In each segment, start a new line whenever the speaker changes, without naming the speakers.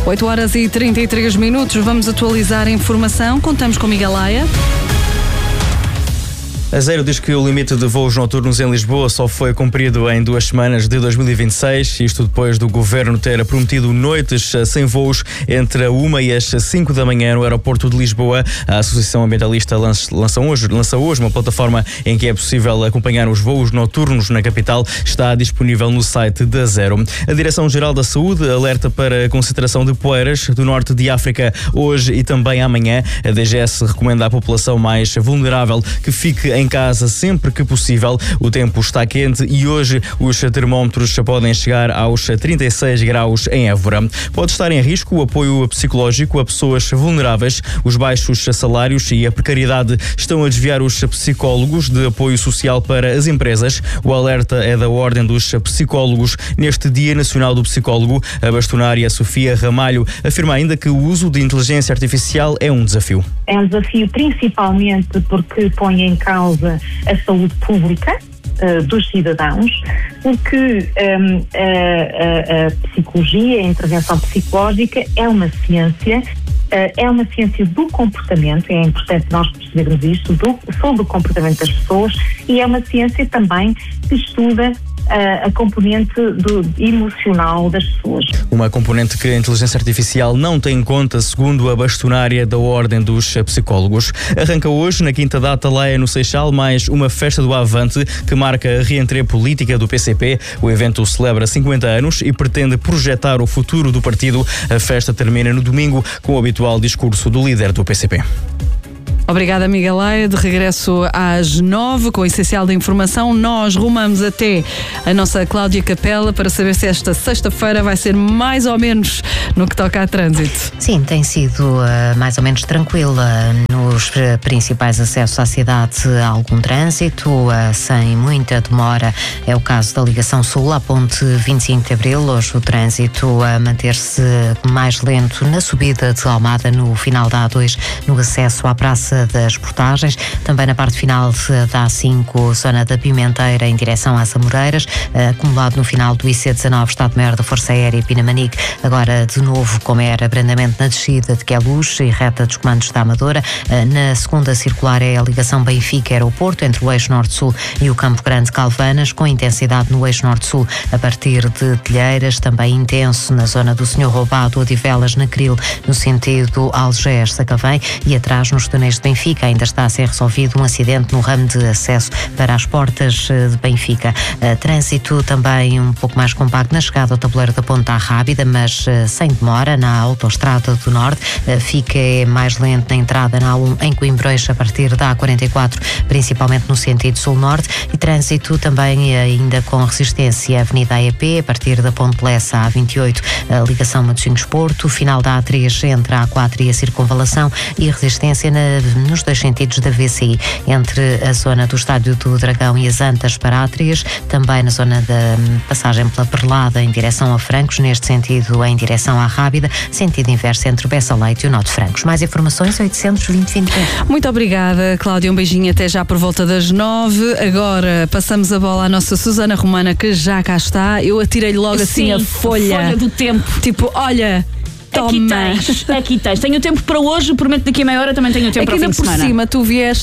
8h33, vamos atualizar a informação. Contamos com Miguel Laia.
A Zero diz que o limite de voos noturnos em Lisboa só foi cumprido em 2 semanas de 2026, isto depois do Governo ter prometido noites sem voos entre a 1 e as 5 da manhã no aeroporto de Lisboa. A Associação Ambientalista lança hoje uma plataforma em que é possível acompanhar os voos noturnos na capital. Está disponível no site da Zero. A Direção-Geral da Saúde alerta para a concentração de poeiras do norte de África hoje e também amanhã. A DGS recomenda à população mais vulnerável que fique em casa sempre que possível. O tempo está quente e hoje os termómetros podem chegar aos 36 graus em Évora. Pode estar em risco o apoio psicológico a pessoas vulneráveis. Os baixos salários e a precariedade estão a desviar os psicólogos de apoio social para as empresas. O alerta é da Ordem dos Psicólogos. Neste Dia Nacional do Psicólogo, a bastonária Sofia Ramalho afirma ainda que o uso de inteligência artificial é um desafio.
É um desafio principalmente porque põe em causa a saúde pública dos cidadãos, porque a psicologia, a intervenção psicológica é uma ciência do comportamento, é importante nós percebermos isto, sobre o comportamento das pessoas, e é uma ciência também que estuda a componente emocional das pessoas.
Uma componente que a inteligência artificial não tem em conta, segundo a bastonária da Ordem dos Psicólogos. Arranca hoje, na quinta data, Laia no Seixal, mais uma festa do Avante que marca a reentrée política do PCP. O evento celebra 50 anos e pretende projetar o futuro do partido. A festa termina no domingo com o habitual discurso do líder do PCP.
Obrigada, Miguel Laia. De regresso às 9, com o essencial da informação. Nós rumamos até a nossa Cláudia Capela para saber se esta sexta-feira vai ser mais ou menos no que toca a trânsito.
Sim, tem sido mais ou menos tranquila nos principais acessos à cidade. Há algum trânsito, sem muita demora. É o caso da ligação sul à ponte 25 de Abril. Hoje o trânsito a manter-se mais lento na subida de Almada, no final da A2, no acesso à Praça das Portagens, também na parte final da A5, zona da Pimenteira, em direção às Amoreiras, acumulado no final do IC19, Estado-Maior da Força Aérea e Pinamanique, agora de novo, como era abrandamento na descida de Queluz e reta dos comandos da Amadora. Na segunda circular é a ligação Benfica-Aeroporto, entre o eixo Norte-Sul e o Campo Grande-Calvanas, com intensidade no eixo Norte-Sul a partir de Telheiras, também intenso na zona do Senhor Roubado, Odivelas, na Cril, no sentido Algés-Sacavém, e atrás nos túneis de Benfica ainda está a ser resolvido um acidente no ramo de acesso para as portas de Benfica. Trânsito também um pouco mais compacto na chegada ao tabuleiro da Ponta Rábida, mas sem demora na Autoestrada do Norte. Fica mais lento na entrada na A1 em Coimbrões a partir da A44, principalmente no sentido sul-norte, e trânsito também ainda com resistência. Avenida AEP a partir da Ponte Lessa à A28, a ligação Matosinhos-Porto, final da A3 entre a A4 e a Circunvalação, e resistência nos dois sentidos da VCI, entre a zona do Estádio do Dragão e as Antas para a A3, também na zona da passagem pela Perlada em direção a Francos, neste sentido em direção à Rábida, sentido inverso entre Bessa Leite e o Nó de Francos. Mais informações 820-2020.
Muito obrigada, Cláudia, um beijinho até já por volta das 9. Agora passamos a bola à nossa Susana Romana, que já cá está. Eu atirei-lhe logo assim a folha
do tempo.
Tipo, olha, toma.
Aqui tens. Tenho tempo para hoje, prometo daqui a meia hora também tenho tempo para o fim de semana.
Por cima, tu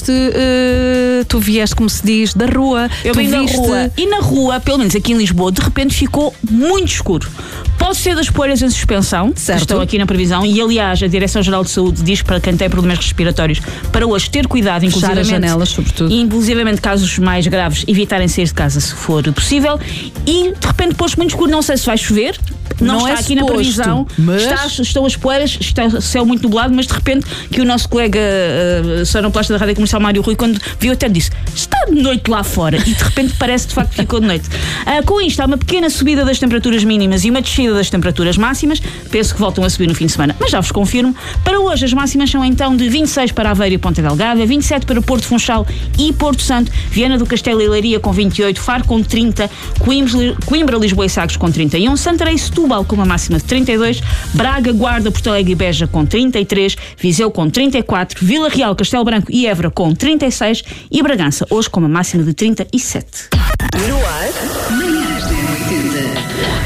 vieste, como se diz, da rua.
Eu vim da rua. E na rua, pelo menos aqui em Lisboa, de repente ficou muito escuro. Pode ser das poeiras em suspensão, certo, que estão aqui na previsão, e aliás a Direção-Geral de Saúde diz para quem tem problemas respiratórios para hoje ter cuidado,
fechar as janelas, sobretudo.
E inclusivamente casos mais graves, evitarem sair de casa se for possível. E de repente pôs muito escuro, não sei se vai chover. Não está aqui na previsão, mas estão as poeiras, está o céu muito nublado, mas de repente que o nosso colega sonoplasta da Rádio Comercial, Mário Rui, quando viu até disse, está de noite lá fora, e de repente parece de facto que ficou de noite. Com isto há uma pequena subida das temperaturas mínimas e uma descida das temperaturas máximas, penso que voltam a subir no fim de semana, mas já vos confirmo. Para hoje as máximas são então de 26 para Aveiro e Ponta Delgada, 27 para Porto Funchal e Porto Santo, Viana do Castelo e Leiria com 28, Faro com 30, Coimbra, Lisboa e Sagres com 31, Santarém e Setúbal com uma máxima de 32, Braga, Guarda, Porto Alegre e Beja com 33, Viseu com 34, Vila Real, Castelo Branco e Évora com 36 e Bragança hoje com uma máxima de 37.
No ar, manhãs da 80.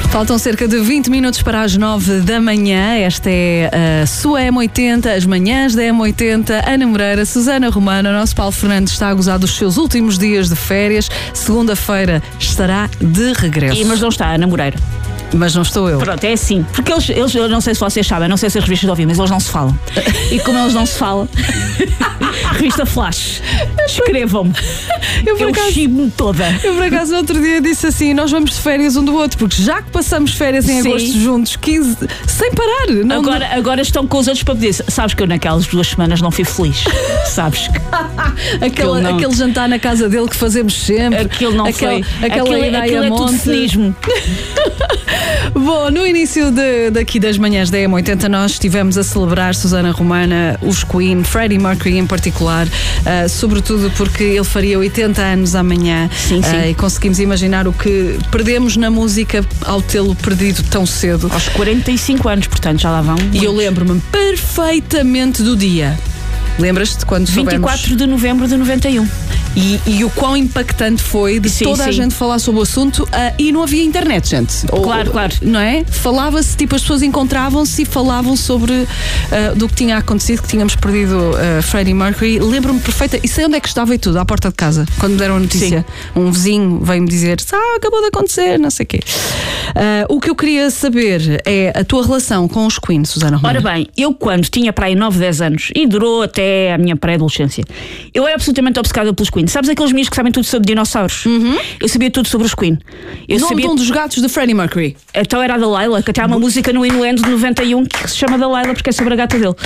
Faltam cerca de 20 minutos para as 9 da manhã. Esta é a sua M80, as manhãs da M80. Ana Moreira, Susana Romana, o nosso Paulo Fernandes está a gozar dos seus últimos dias de férias. Segunda-feira estará de regresso.
Mas não está a Ana Moreira.
Mas não estou eu.
Pronto, é assim. Porque eles, eu não sei se vocês sabem, não sei se as revistas de ouvir, mas eles não se falam. E como eles não se falam, revista Flash, escrevam-me. Eu chibo-me toda.
Eu, por acaso, no outro dia disse assim: nós vamos de férias um do outro, porque já que passamos férias em agosto juntos, 15, sem parar.
Agora estão com os outros para pedir. Sabes que eu naquelas 2 semanas não fui feliz. Sabes?
Aquele jantar na casa dele que fazemos sempre.
Aquilo não foi.
Aquela ideia
é tudo cinismo.
Bom, no início daqui das manhãs da M80 nós estivemos a celebrar, Susana Romana, os Queen, Freddie Mercury em particular, sobretudo porque ele faria 80 anos amanhã.
Sim.
E conseguimos imaginar o que perdemos na música ao tê-lo perdido tão cedo.
Aos 45 anos, portanto, já lá vão.
E eu lembro-me perfeitamente do dia. Lembras-te quando
24 de novembro de 91.
E o quão impactante foi de toda a gente falar sobre o assunto, e não havia internet, gente.
Claro.
Não é? Falava-se, tipo, as pessoas encontravam-se e falavam sobre do que tinha acontecido, que tínhamos perdido Freddie Mercury. Lembro-me perfeita, e sei onde é que estava e tudo, à porta de casa, quando me deram a notícia. Sim. Um vizinho veio-me dizer: acabou de acontecer, não sei o quê. O que eu queria saber é a tua relação com os Queen, Susana Romana.
Ora bem, eu quando tinha para aí 9, 10 anos, e durou até a minha pré-adolescência, eu era absolutamente obcecada pelos Queen. Sabes aqueles meninos que sabem tudo sobre dinossauros? Eu sabia tudo sobre os Queen.
Nome de um dos gatos de Freddie Mercury.
Então era a Delilah, que até há uma música no Innuendo de 91 que se chama Delilah porque é sobre a gata dele.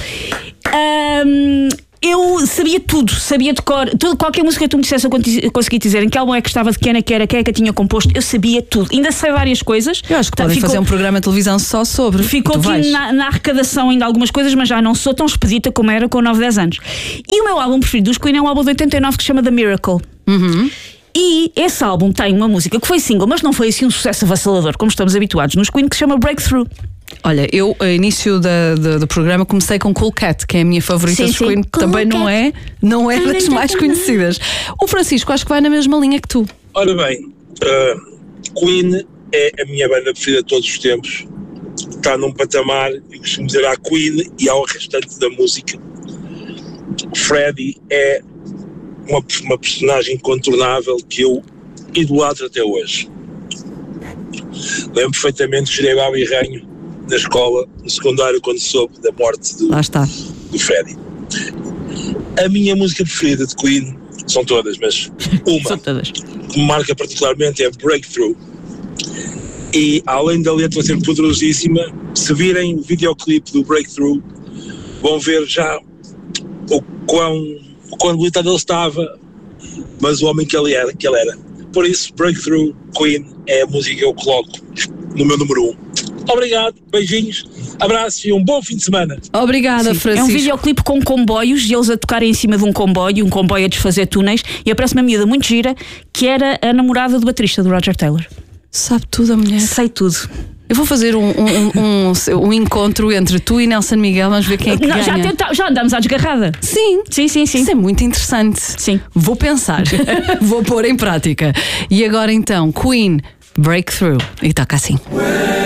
Eu sabia tudo, sabia de cor. Qualquer música que tu me dissesse, eu conseguia dizer em que álbum é que estava, de quem é que era, quem é que tinha composto. Eu sabia tudo. Ainda sei várias coisas.
Eu acho que podem fazer um programa de televisão só sobre.
Ficou aqui na arrecadação ainda algumas coisas, mas já não sou tão expedita como era com 9, 10 anos. E o meu álbum preferido dos Queen é um álbum de 89 que se chama The Miracle. E esse álbum tem uma música que foi single, mas não foi assim um sucesso avassalador, como estamos habituados nos Queen, que se chama Breakthrough.
Olha, eu, a início do programa, comecei com Cool Cat, que é a minha favorita dos Queen, que também não é das mais conhecidas. O Francisco, acho que vai na mesma linha que tu.
Ora bem, Queen é a minha banda preferida de todos os tempos. Está num patamar, eu costumo dizer, à Queen e ao restante da música. Freddie é uma personagem incontornável que eu idolatro até hoje. Lembro perfeitamente que jurei babo e ranho na escola, no secundário, quando soube da morte do Freddie. A minha música preferida de Queen, são todas, mas uma que me marca particularmente é Breakthrough. E além da letra ser poderosíssima, se virem o videoclipe do Breakthrough, vão ver já o quão limitado ele estava, mas o homem que ele era. Por isso, Breakthrough, Queen, é a música que eu coloco no meu número 1. Obrigado, beijinhos, abraços e um bom fim de semana.
Obrigada, Francisco.
É um videoclipe com comboios e eles a tocarem em cima de um comboio a desfazer túneis, e aparece uma miúda muito gira que era a namorada do baterista do Roger Taylor.
Sabe tudo a mulher?
Sei tudo.
Eu vou fazer um encontro entre tu e Nelson Miguel, vamos ver quem é que ganha.
Já andamos à desgarrada.
Sim.
Isso
é muito interessante.
Sim.
Vou pensar, vou pôr em prática. E agora então, Queen, Breakthrough. E toca assim.